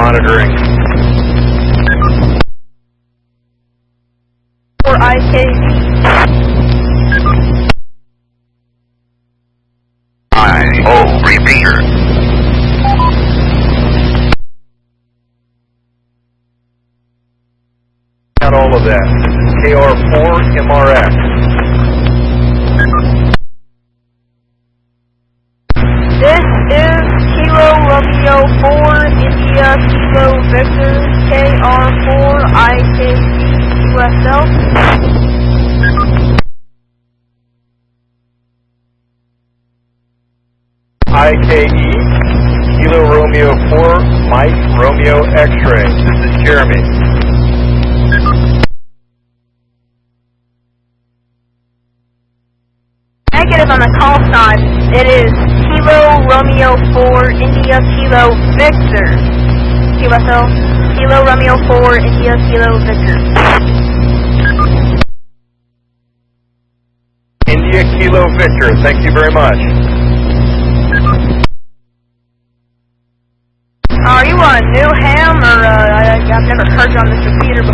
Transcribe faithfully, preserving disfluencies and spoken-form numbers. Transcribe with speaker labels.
Speaker 1: monitoring.
Speaker 2: For I K V.
Speaker 3: I O repeater.
Speaker 1: Not all of that. This is K R four M R X.
Speaker 2: This is Kilo Romeo four, India Kilo Victor, K R four, I K V, U S L.
Speaker 1: I K E, Kilo Romeo four, Mike Romeo X-ray. This is Jeremy.
Speaker 2: Negative on the call sign. It is Kilo Romeo four, India Kilo Victor. U S L. Kilo Romeo four, India Kilo Victor.
Speaker 1: India Kilo Victor, thank you very much.
Speaker 2: Are you a new ham or uh, I, I've never heard you on this repeater before?